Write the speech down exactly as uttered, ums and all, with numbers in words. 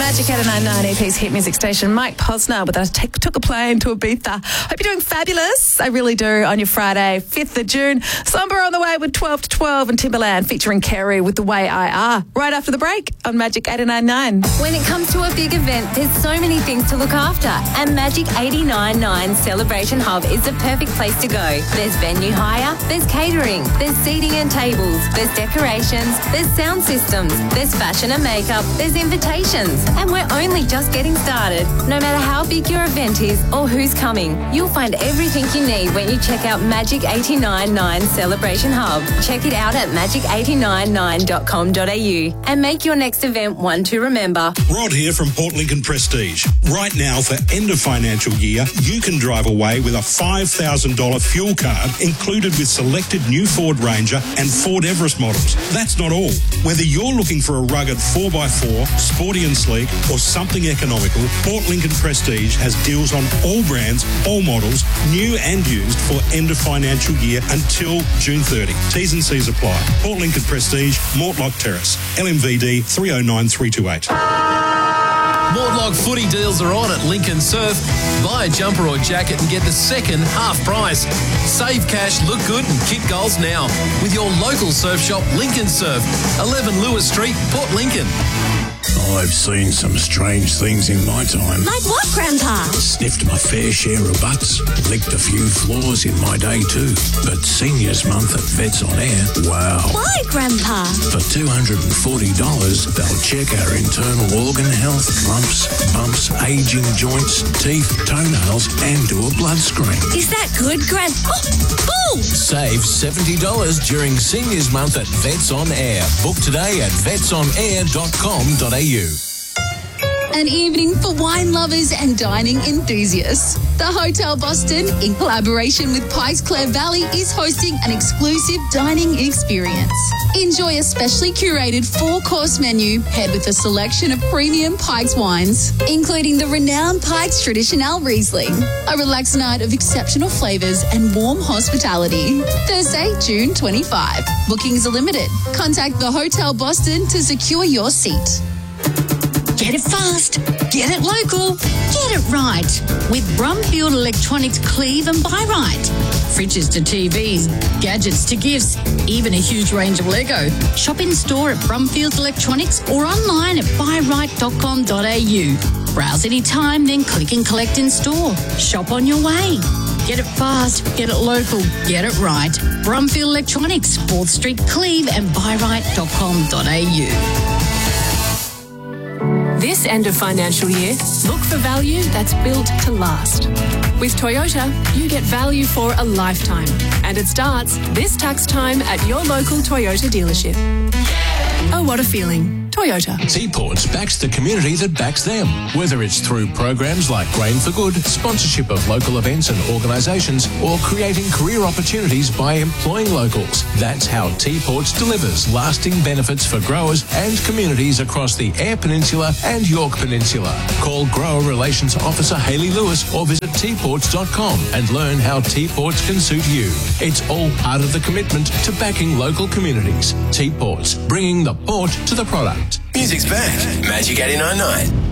Magic eighty-nine point nine E P's hit music station. Mike Posner with I take, took a plane to Ibiza. Hope you're doing fabulous. I really do. On your Friday, fifth of June. Slumber on the way with twelve to twelve and Timberland featuring Kerry with The Way I Are. Right after the break on Magic eighty-nine point nine. When it comes to a big event, there's so many things to look after. And Magic eighty-nine point nine Celebration Hub is the perfect place to go. There's venue hire, there's catering, there's seating and tables, there's decorations, there's sound systems, there's fashion and makeup, there's invitations. And we're only just getting started. No matter how big your event is or who's coming, you'll find everything you need when you check out Magic eighty-nine point nine Celebration Hub. Check it out at magic eighty-nine nine dot com dot a u and make your next event one to remember. Rod here from Port Lincoln Prestige. Right now, for end of financial year, you can drive away with a five thousand dollars fuel card included with selected new Ford Ranger and Ford Everest models. That's not all. Whether you're looking for a rugged four by four, sporty and sleek, or something economical, Port Lincoln Prestige has deals on all brands, all models, new and used for end of financial year until June thirtieth. T's and C's apply. Port Lincoln Prestige, Mortlock Terrace, L M V D three oh nine three two eight. Mortlock footy deals are on at Lincoln Surf. Buy a jumper or jacket and get the second half price. Save cash, look good and kick goals now with your local surf shop, Lincoln Surf, eleven Lewis Street, Port Lincoln. I've seen some strange things in my time. Like what, Grandpa? Sniffed my fair share of butts, licked a few floors in my day too. But Seniors Month at Vets on Air, wow. Why, Grandpa? For two hundred forty dollars, they'll check our internal organ health, lumps, bumps, aging joints, teeth, toenails, and do a blood screen. Is that good, Grandpa? Oh, Save seventy dollars during Seniors Month at Vets on Air. Book today at vets on air dot com dot a u. An evening for wine lovers and dining enthusiasts. The Hotel Boston, in collaboration with Pikes Clear Valley, is hosting an exclusive dining experience. Enjoy a specially curated four-course menu paired with a selection of premium Pikes wines, including the renowned Pikes Traditional Riesling. A relaxed night of exceptional flavours and warm hospitality. Thursday, June twenty-fifth. Bookings are limited. Contact the Hotel Boston to secure your seat. get it fast, get it local, get it right. With Brumfield Electronics Cleave and Buy Right. Fridges to T Vs, gadgets to gifts, even a huge range of Lego. Shop in store at Brumfield Electronics or online at buy right dot com dot a u. Browse anytime, then click and collect in store. Shop on your way. Get it fast, get it local, get it right. Brumfield Electronics, fourth Street, Cleave and buy right dot com dot a u. This end of financial year, look for value that's built to last. With Toyota, you get value for a lifetime. And it starts this tax time at your local Toyota dealership. Oh, what a feeling. Toyota. Teaports backs the community that backs them. Whether it's through programs like Grain for Good, sponsorship of local events and organisations, or creating career opportunities by employing locals. That's how Teaports delivers lasting benefits for growers and communities across the Eyre Peninsula and York Peninsula. Call Grower Relations Officer Hayley Lewis or visit teaports dot com and learn how Teaports can suit you. It's all part of the commitment to backing local communities. Teaports, bringing the port to the product. Music's back. Magic eighty-nine point nine.